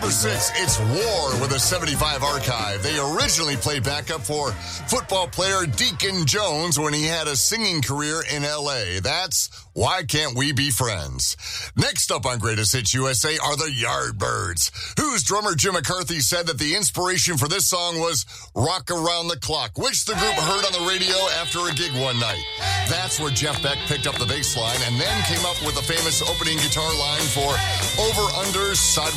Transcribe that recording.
number 6, it's War with a 75 archive. They originally played backup for football player Deacon Jones when he had a singing career in L.A. That's Why Can't We Be Friends? Next up on Greatest Hits USA are the Yardbirds, whose drummer Jim McCarthy said that the inspiration for this song was Rock Around the Clock, which the group heard on the radio after a gig one night. That's where Jeff Beck picked up the bass line and then came up with the famous opening guitar line for Over Under Sideways